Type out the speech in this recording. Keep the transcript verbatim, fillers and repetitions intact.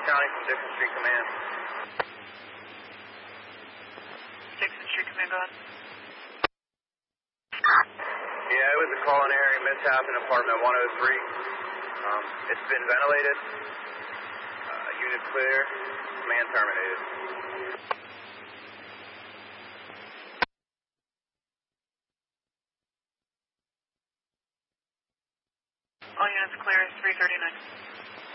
County from Dixon Street Command. Dixon Street Command, go ahead. Yeah, it was a culinary mishap in apartment one oh three. Um, it's been ventilated. Uh, unit clear. Command terminated. All units clear, three thirty-nine.